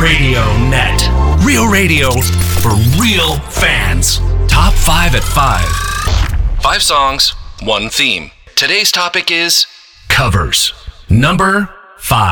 Radio Net. Real radio for real fans. Top 5 at 5. 5 songs, 1 theme. Today's topic is Covers. Number 5.